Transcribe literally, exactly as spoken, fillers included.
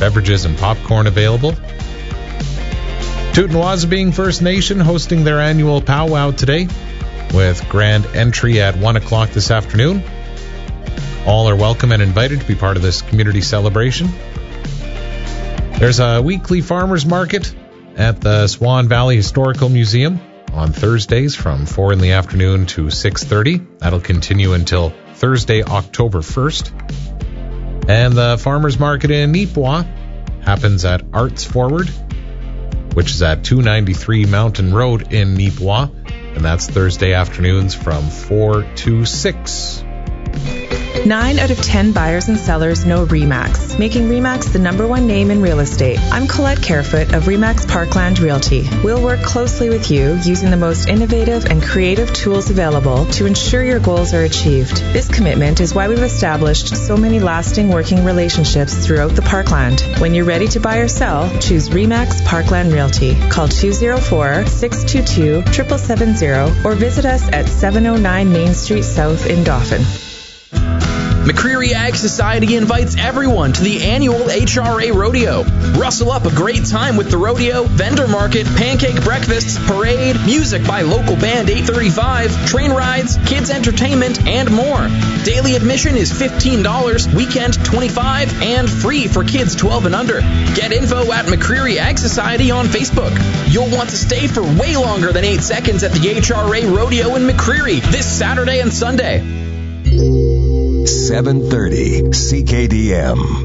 Beverages and popcorn available. Tootenawasabing First Nation hosting their annual powwow today with grand entry at one o'clock this afternoon. All are welcome and invited to be part of this community celebration. There's a weekly farmers market at the Swan Valley Historical Museum on Thursdays from four in the afternoon to six thirty. That'll continue until Thursday, October first. And the farmers market in Neepawa happens at Arts Forward, which is at two ninety-three Mountain Road in Neepawa, and that's Thursday afternoons from four to six. Nine out of ten buyers and sellers know RE/MAX, making RE/MAX the number one name in real estate. I'm Colette Carefoot of RE/MAX Parkland Realty. We'll work closely with you using the most innovative and creative tools available to ensure your goals are achieved. This commitment is why we've established so many lasting working relationships throughout the Parkland. When you're ready to buy or sell, choose RE/MAX Parkland Realty. Call two oh four, six two two, seven seven seven zero or visit us at seven oh nine Main Street South in Dauphin. McCreary Ag Society invites everyone to the annual H R A Rodeo. Rustle up a great time with the rodeo, vendor market, pancake breakfasts, parade, music by local band eight thirty-five, train rides, kids entertainment, and more. Daily admission is fifteen dollars, weekend twenty-five dollars, and free for kids twelve and under. Get info at McCreary Ag Society on Facebook. You'll want to stay for way longer than eight seconds at the H R A Rodeo in McCreary this Saturday and Sunday. seven thirty C K D M.